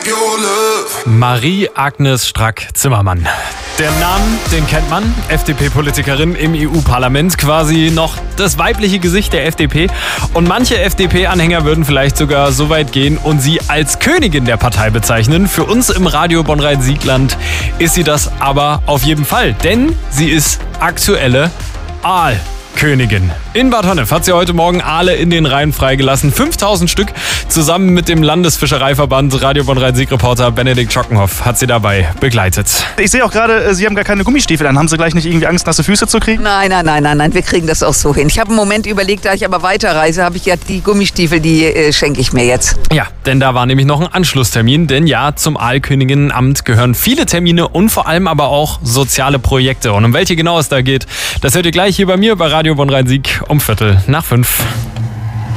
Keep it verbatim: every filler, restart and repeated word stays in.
Marie-Agnes Strack-Zimmermann. Der Name, den kennt man, F D P-Politikerin im E U-Parlament, quasi noch das weibliche Gesicht der F D P. Und manche F D P-Anhänger würden vielleicht sogar so weit gehen und sie als Königin der Partei bezeichnen. Für uns im Radio Bonn-Rhein-Sieg-Land ist sie das aber auf jeden Fall, denn sie ist aktuelle Aalkönigin. In Bad Honnef hat sie heute Morgen Aale in den Rhein freigelassen. fünftausend Stück. Zusammen mit dem Landesfischereiverband Radio Bonn-Rhein-Sieg-Reporter Benedikt Schockenhoff hat sie dabei begleitet. Ich sehe auch gerade, Sie haben gar keine Gummistiefel an. Haben Sie gleich nicht irgendwie Angst, nasse Füße zu kriegen? Nein, nein, nein, nein, nein, wir kriegen das auch so hin. Ich habe einen Moment überlegt, da ich aber weiterreise, habe ich ja die Gummistiefel, die äh, schenke ich mir jetzt. Ja, denn da war nämlich noch ein Anschlusstermin. Denn ja, zum Aalköniginnenamt gehören viele Termine und vor allem aber auch soziale Projekte. Und um welche genau es da geht, das hört ihr gleich hier bei mir bei Radio Bonn-Rhein-Sieg um Viertel nach fünf.